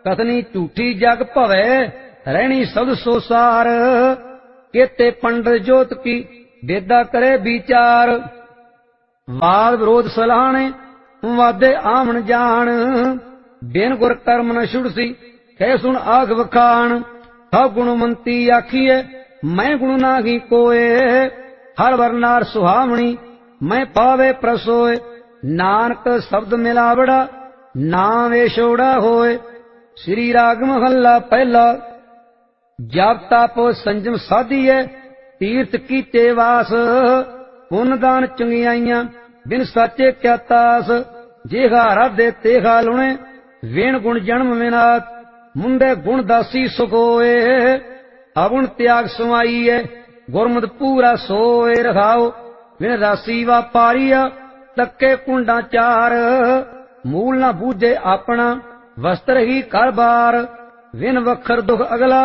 कथनी झूठी जग भवै रहनी शब्द सोसार। केते पंडित जोत की वेदा करे विचार। वाद विरोध सलाहने वादे आमन जान। बिन गुर कर्म न छुड़सी कह सुन आग वखान। हव गुणवंती आखिए मैं गुण नाही कोय। हर वर्नार सुहावणी मैं पावे प्रसोय। नानक शब्द मिलावड़ा नाम एशोड़ा होय। श्री राग महला पहला। जप तप संजम साधिए तीर्थ कीते वास। पुन दान चंगियाइयां बिन साचे क्या तास। जेहा राधे तेहा लुणे वेण गुण जन्म विनात। मुंडे गुण दासी सुख होए अगुण त्याग समाइए। गुरमत पूरा सोए रखाओ बिन राशि वापारिया। तक्के कुंडा चार मूल न बूझे अपना वस्त्र ही कर बार। विन वखर दुख अगला